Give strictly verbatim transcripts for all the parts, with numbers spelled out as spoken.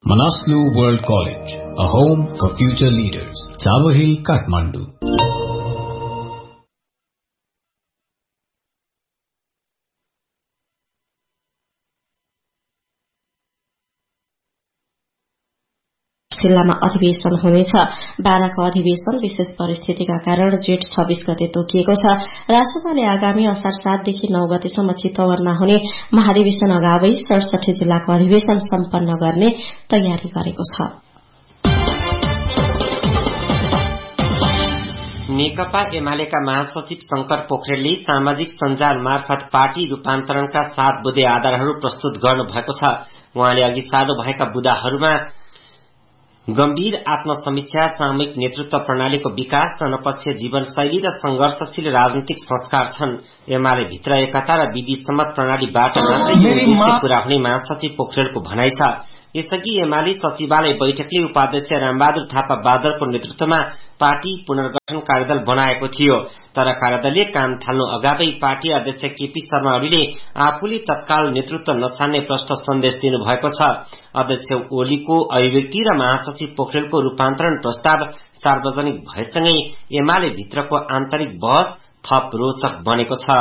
Manaslu World College, a home for future leaders. Chavo Hill, Kathmandu. जिल्लामा अधिवेशन हुनेछ। बाह्रको अधिवेशन विशेष परिस्थितिका कारण जेठ छब्बीस गते तोकिएको छ। राजसभाले आगामी असार सातदेखि नौ गतेसम्म चितवनमा हुने महाधिवेशन अगावै सडसठी जिल्लाको अधिवेशन सम्पन्न गर्ने तयारी गरेको छ। नेकपा एमालेका महासचिव शंकर पोखरेलले सामाजिक सञ्जाल मार्फत पार्टी रूपान्तरणका सात बुँदे आधारहरू प्रस्तुत गर्नु भएको छ। उहाँले अघि सानो भएका बुँदाहरूमा गम्भीर आत्मसमीक्षा, सामूहिक नेतृत्व प्रणालीको विकास, जनपक्षीय जीवनशैली र संघर्षशील राजनीतिक संस्कार छन्। एमाले भित्र एकता र विधि सम्मत प्रणालीबाट मात्रै यो उद्देश्य पूरा हुने महासचिव पोखरेलको भनाइ छ। यसअघि एमाले सचिवालय बैठकले उपाध्यक्ष रामबहादुर थापा बादलको नेतृत्वमा पार्टी पुनर्गठन कार्यदल बनाएको थियो। तर कार्यदलले काम थाल्नु अगावै पार्टी अध्यक्ष केपी शर्मा ओलीले आफूले तत्काल नेतृत्व नछान्ने प्रष्ट सन्देश दिनुभएको छ। अध्यक्ष ओलीको अभिव्यक्ति र महासचिव पोखरेलको रूपान्तरण प्रस्ताव सार्वजनिक भएसँगै एमाले भित्रको आन्तरिक बहस थप रोचक बनेको छ।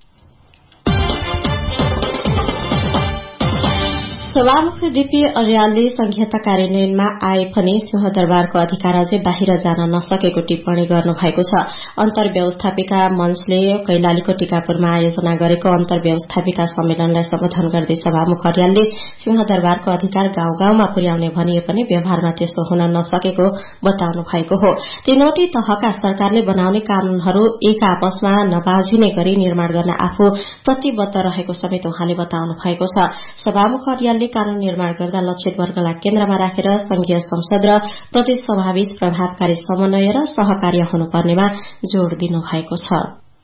सभामुख डीपी अर्यालले संहिता कार्यान्वयनमा आए पनि सिंहदरबारको अधिकार अझै बाहिर जान नसकेको टिप्पणी गर्नुभएको छ। अन्तर्व्यवस्थापिका मञ्चले कैलालीको टीकापुरमा आयोजना गरेको अन्तर्व्यवस्थापिका सम्मेलनलाई सम्बोधन गर्दै सभामुख अर्यालले सिंहदरबारको अधिकार गाउँ गाउँमा पुर्याउने भनिए पनि व्यवहारमा त्यसो हुन नसकेको बताउनु भएको हो। तीनवटै तहका सरकारले बनाउने कानूनहरू एक आपसमा नबाझिने गरी निर्माण गर्न आफू प्रतिबद्ध रहेको समेत उहाँले बताउनु भएको छ। सभामुख अर्यालले कानून निर्माण गर्दा लक्षित वर्गलाई केन्द्रमा राखेर संघीय संसद र प्रदेश सभाबीच प्रभावकारी समन्वय र सहकार्य हुनुपर्नेमा जोड़ दिनुभएको छ।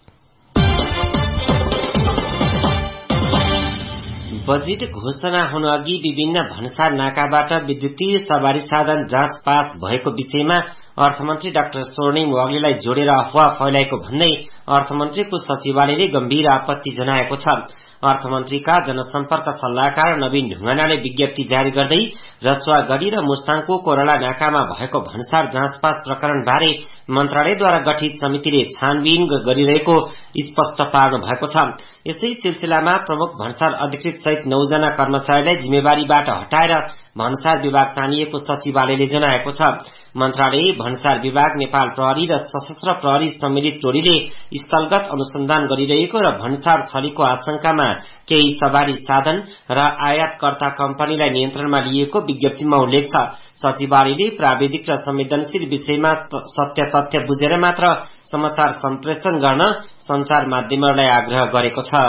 बजेट घोषणा हुनु अघि विभिन्न भन्सार नाकाबाट विद्युतीय सवारी साधन जाँच पास भएको विषयमा अर्थमन्त्री डाक्टर स्वर्णिम वाग्लेलाई जोडेर अफवाह फैलाएको भन्दै अर्थमन्त्रीको सचिवालयले गम्भीर आपत्ति जनाएको छ। अर्थमन्त्रीका जनसम्पर्क सल्लाहकार नवीन ढुंगानाले विज्ञप्ति जारी गर्दै रसुवागढ़ी र मुस्ताङको कोरला नाकामा भएको भन्सार जाँच पास प्रकरणबारे मन्त्रालयद्वारा गठित समितिले छानबिन गरिरहेको स्पष्ट पार्नु भएको छ। यसै सिलसिलामा प्रमुख भन्सार अधिकृत सहित नौजना कर्मचारीलाई जिम्मेवारीबाट हटाएर भन्सार विभाग तानिएको सचिवालयले जनाएको छ। मन्त्रालय, भन्सार विभाग, नेपाल प्रहरी र सशस्त्र प्रहरी सम्मिलित टोलीले स्थलगत अनुसन्धान गरिरहेको र भन्सार छलीको आशंकामा केही सवारी साधन र आयातकर्ता कम्पनीलाई नियन्त्रणमा लिएको विज्ञप्तिमा उल्लेख छ। सचिवालयले प्राविधिक र संवेदनशील विषयमा सत्य तथ्य बुझेर मात्र समाचार सम्प्रेषण गर्न संचार माध्यमहरूलाई आग्रह गरेको छ।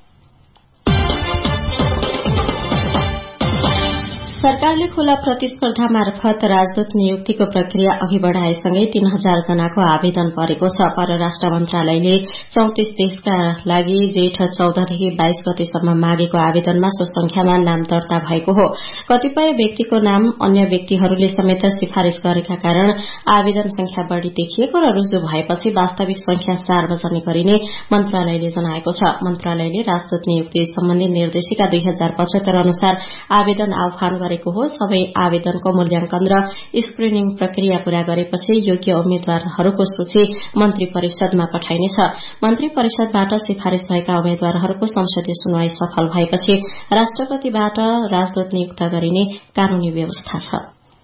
सरकारले खुला प्रतिस्पर्धा मार्फत राजदूत नियुक्तिको प्रक्रिया अघि बढ़ाएसँगै तीन हजार जनाको आवेदन परेको छ। परराष्ट्र मन्त्रालयले चौतिस देशका लागि जेठ चौधदेखि बाइस गतेसम्म मागेको आवेदनमा सो संख्यामा नाम दर्ता भएको हो। कतिपय व्यक्तिको नाम अन्य व्यक्तिहरूले समेत सिफारिश गरेका कारण आवेदन संख्या बढ़ी देखिएको र रुजु भएपछि वास्तविक संख्या सार्वजनिक गरिने मन्त्रालयले जनाएको छ। मन्त्रालयले राजदूत नियुक्ति सम्बन्धी निर्देशिका दुई हजार पचहत्तर अनुसार आवेदन आह्वान गरेको हो। सबै आवेदनको मूल्याङ्कन र स्क्रिनिङ प्रक्रिया पूरा गरेपछि योग्य उम्मेद्वारहरूको सूची मन्त्री परिषदमा पठाइनेछ। मन्त्री परिषदबाट सिफारिश भएका उम्मेद्वारहरूको संसदीय सुनवाई सफल भएपछि राष्ट्रपतिबाट राजदूत नियुक्त गरिने कानूनी व्यवस्था छ।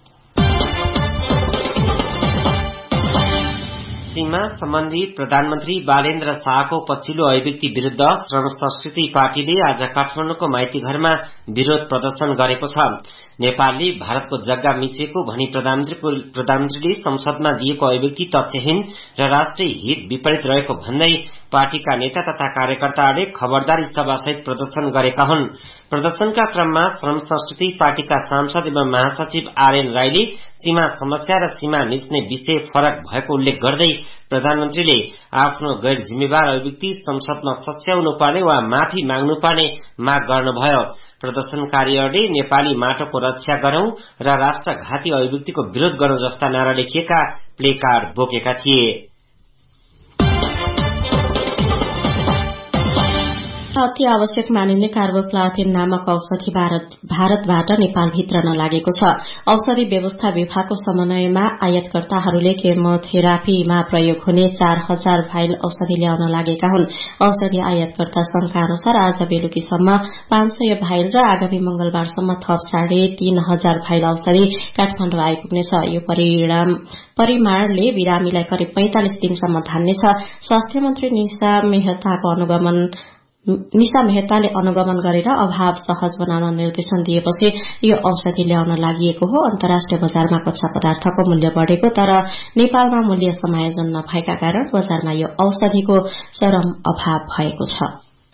सीमा सम्बन्धी प्रधानमन्त्री बालेन्द्र शाहको पछिल्लो अभिव्यक्ति विरूद्ध श्रम संस्कृति पार्टीले आज काठमाडौँको माइती घरमा विरोध प्रदर्शन गरेको छ। नेपालले भारतको जग्गा मिचेको भनी प्रधानमन्त्रीले संसदमा दिएको अभिव्यक्ति तथ्यहीन र राष्ट्रिय हित विपरीत रहेको भन्दै पार्टीका नेता तथा कार्यकर्ताहरूले खबरदारी सभासहित प्रदर्शन गरेका हुन्। प्रदर्शनका क्रममा श्रम संस्कृति पार्टीका सांसद एवं महासचिव आरएन राईले सीमा समस्या र सीमा निस्ने विषय फरक भएको उल्लेख गर्दै प्रधानमन्त्रीले आफ्नो गैर जिम्मेवार अभिव्यक्ति संसदमा सच्याउनु पर्ने वा माफी माग्नु पर्ने माग गर्नुभयो। प्रदर्शनकारीहरूले नेपाली माटोको रक्षा गरौं र राष्ट्रघाती अभिव्यक्तिको विरोध गरौं जस्ता नारा लेखिएका प्ले कार्ड बोकेका थिए। अति आवश्यक मानिने कार्बोप्लाथिन नामक औषधि भारतबाट नेपालभित्र नलागेको छ। औषधि व्यवस्था विभागको समन्वयमा आयातकर्ताहरूले केमोथेरापीमा प्रयोग हुने चार हजार भाइल औषधि ल्याउन लागेका हुन्। औषधि आयातकर्ता संघका अनुसार आज बेलुकीसम्म पाँच सय भाइल र आगामी मंगलबारसम्म थप साढे तीन हजार भाइल औषधि काठमाडौँ आइपुग्नेछ। यो परिणाम परिमाणले बिरामीलाई करिब पैंतालिस दिनसम्म धान्नेछ। स्वास्थ्य मन्त्री निशा मेहताको अनुगमन निशा मेहताले अनुगमन गरेर अभाव सहज बनाउन निर्देशन दिएपछि यो औषधि ल्याउन लागि हो। अन्तर्राष्ट्रिय बजारमा कच्चा पदार्थको मूल्य बढ़ेको तर नेपालमा मूल्य समायोजन नभएका कारण बजारमा यो औषधिको चरम अभाव भएको छ।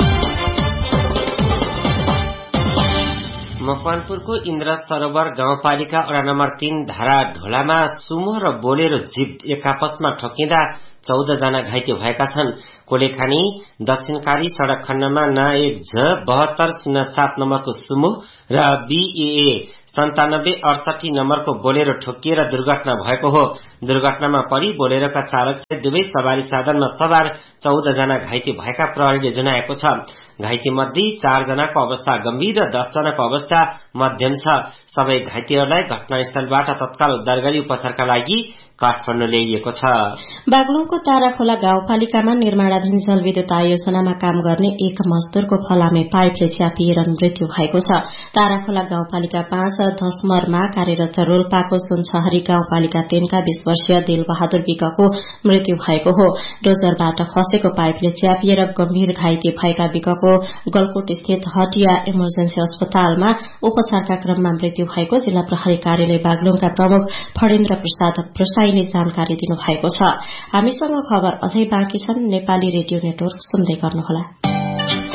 मकवानपुरको इन्द्र सरोवर गाउँपालिका वडा नम्बर तीन धारा ढोलामा सुमो र बोलेरो जीप एक आपसमा ठोकिँदा चौध जना घाइते भएका छन्। कोलेखानी दक्षिणकारी सड़क खण्डमा न एक झ बहत्तर शून्य सात नम्बरको सुमो र बीएए सन्तानब्बे अडसठी नम्बरको बोलेरो ठोकिएर दुर्घटना भएको हो। दुर्घटनामा परि बोलेरोका चालक सहित दुवै सवारी साधनमा सवार चौध जना घाइते भएका प्रहरीले जनाएको छ। घाइते मध्ये चार जनाको अवस्था गम्भीर र दस जनाको अवस्था मध्यम छ। सबै घाइतेहरूलाई घटनास्थलबाट तत्काल उद्धार गरी उपचारका लागि काठमाडौँ ल्याइएको छ। बागलुङको ताराखोला गाउँपालिकामा निर्माणाधीन जलविद्युत आयोजनामा काम गर्ने एक मजदूरको फलामे पाइपले च्यापिएर मृत्यु भएको छ। ताराखोला गाउँपालिका पाँच धसमरमा कार्यरत रोल्पाको सुनछहरी गाउँपालिका तीनका बीस वर्षीय दिलबहादुर विकको मृत्यु भएको हो। डोजरबाट खसेको पाइपले च्यापिएर गम्भीर घाइते भएका विकको गलकोट स्थित हटिया इमर्जेन्सी अस्पतालमा उपचारका क्रममा मृत्यु भएको जिल्ला प्रहरी कार्यालय बागलुङका प्रमुख फणेन्द्र प्रसाद प्रसाईले जानकारी दिनुभएको छ। हामीसँग खबर अझै बाँकी छन्। नेपाली रेडियो नेटवर्क सुन्दै गर्नुहोला।